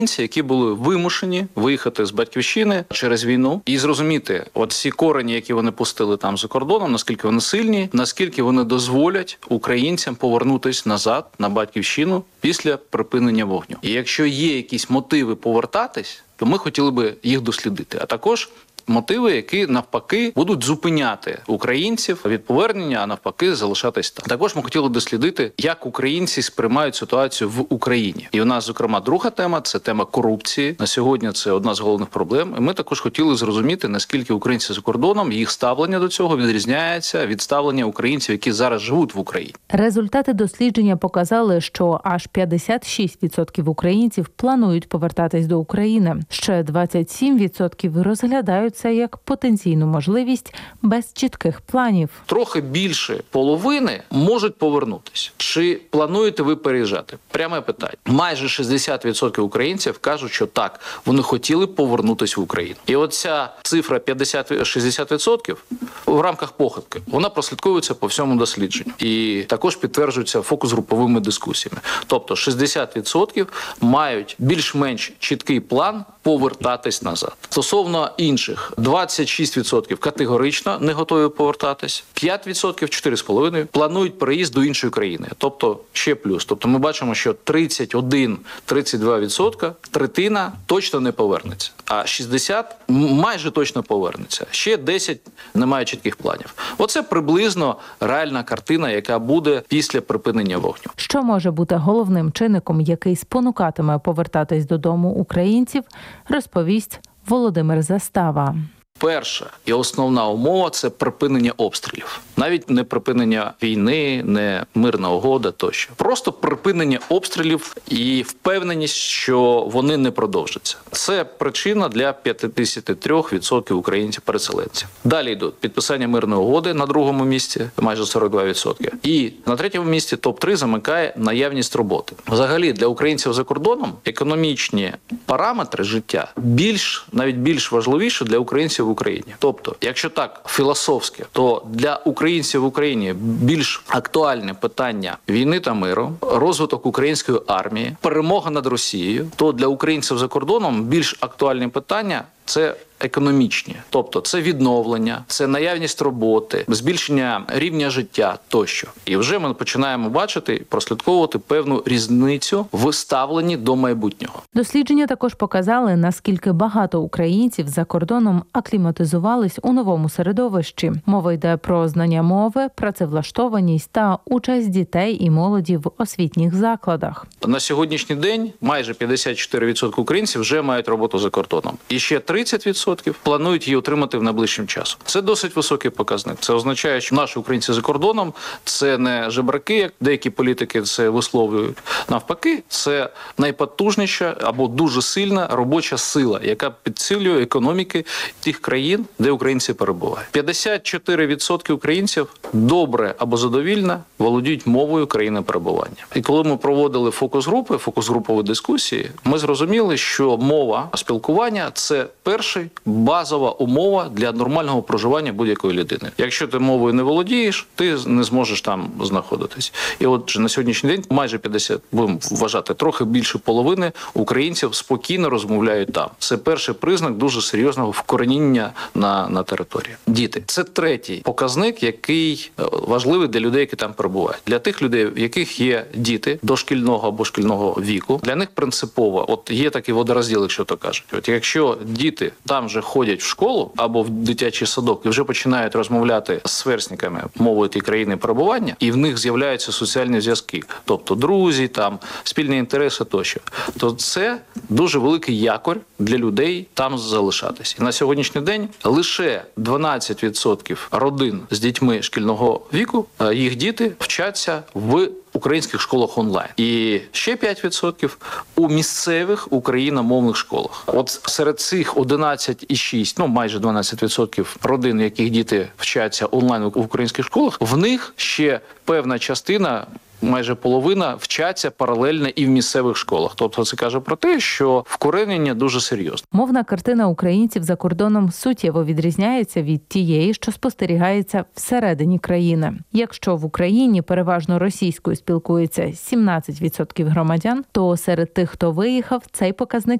Які були вимушені виїхати з батьківщини через війну і зрозуміти, от ці корені, які вони пустили там за кордоном, наскільки вони сильні, наскільки вони дозволять українцям повернутися назад на батьківщину після припинення вогню. І якщо є якісь мотиви повертатись, то ми хотіли би їх дослідити. А також мотиви, які навпаки будуть зупиняти українців від повернення, а навпаки залишатись там. Також ми хотіли дослідити, як українці сприймають ситуацію в Україні. І у нас, зокрема, друга тема – це тема корупції. На сьогодні це одна з головних проблем. І ми також хотіли зрозуміти, наскільки українці за кордоном, їх ставлення до цього відрізняється від ставлення українців, які зараз живуть в Україні. Результати дослідження показали, що аж 56% українців планують повертатись до України. Ще 27% розглядають це як потенційну можливість без чітких планів. Трохи більше половини можуть повернутися. Чи плануєте ви переїжджати? Пряме питання. Майже 60% українців кажуть, що так, вони хотіли повернутися в Україну. І оця цифра 50-60% в рамках похибки, вона прослідковується по всьому дослідженню. І також підтверджується фокус-груповими дискусіями. Тобто 60% мають більш-менш чіткий план повертатись назад. Стосовно інших, 26% категорично не готові повертатись, 5%, 4,5% планують переїзд до іншої країни. Тобто ще плюс. Тобто ми бачимо, що 31-32%, третина точно не повернеться, а 60% майже точно повернеться. Ще 10% немає чітких планів. Оце приблизно реальна картина, яка буде після припинення вогню. Що може бути головним чинником, який спонукатиме повертатись додому українців, розповість Володимир Застава. Перша і основна умова – це припинення обстрілів. Навіть не припинення війни, не мирна угода тощо. Просто припинення обстрілів і впевненість, що вони не продовжаться. Це причина для 53% українців-переселенців. Далі йдуть підписання мирної угоди на другому місці, майже 42%. І на третьому місці топ-3 замикає наявність роботи. Взагалі, для українців за кордоном економічні параметри життя навіть більш важливіші для українців в Україні. Тобто, якщо так філософськи, то для українців в Україні більш актуальне питання війни та миру, розвиток української армії, перемога над Росією, то для українців за кордоном більш актуальне питання – це економічні. Тобто це відновлення, це наявність роботи, збільшення рівня життя тощо. І вже ми починаємо бачити, прослідковувати певну різницю в ставленні до майбутнього. Дослідження також показали, наскільки багато українців за кордоном акліматизувались у новому середовищі. Мова йде про знання мови, працевлаштованість та участь дітей і молоді в освітніх закладах. На сьогоднішній день майже 54% українців вже мають роботу за кордоном. І ще 30% планують її отримати в найближчим часом. Це досить високий показник. Це означає, що наші українці за кордоном – це не жебраки, як деякі політики це висловлюють. Навпаки, це найпотужніша або дуже сильна робоча сила, яка підсилює економіки тих країн, де українці перебувають. 54% українців добре або задовільно володіють мовою країни перебування. І коли ми проводили фокус-групові дискусії, ми зрозуміли, що мова спілкування – це перший базова умова для нормального проживання будь-якої людини. Якщо ти мовою не володієш, ти не зможеш там знаходитись. І от на сьогоднішній день майже 50, будемо вважати, трохи більше половини українців спокійно розмовляють там. Це перший признак дуже серйозного вкореніння на території. Діти. Це третій показник, який важливий для людей, які там перебувають. Для тих людей, в яких є діти дошкільного або шкільного віку, для них принципово, от є такий водорозділ, якщо то кажуть. От якщо діти там вже ходять в школу або в дитячий садок і вже починають розмовляти з сверстниками мовою тієї країни перебування, і в них з'являються соціальні зв'язки, тобто друзі, там спільні інтереси тощо, то це дуже великий якорь для людей там залишатись. І на сьогоднішній день лише 12% родин з дітьми шкільного віку, їх діти вчаться в українських школах онлайн. І ще 5% у місцевих україномовних школах. От серед цих 11,6, майже 12% родин, в яких діти вчаться онлайн в українських школах, в них ще певна частина майже половина вчаться паралельно і в місцевих школах. Тобто це каже про те, що вкоренення дуже серйозне. Мовна картина українців за кордоном суттєво відрізняється від тієї, що спостерігається всередині країни. Якщо в Україні переважно російською спілкується 17% громадян, то серед тих, хто виїхав, цей показник